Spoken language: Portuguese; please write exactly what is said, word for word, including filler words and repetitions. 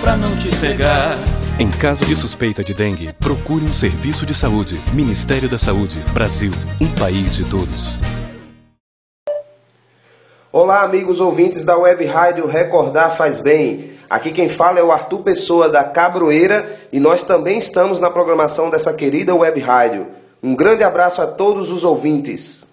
pra não te pegar. Em caso de suspeita de dengue, procure um serviço de saúde. Ministério da Saúde, Brasil, um país de todos. Olá, amigos ouvintes da Web Rádio Recordar Faz Bem. Aqui quem fala é o Arthur Pessoa da Cabroeira e nós também estamos na programação dessa querida Web Rádio. Um grande abraço a todos os ouvintes.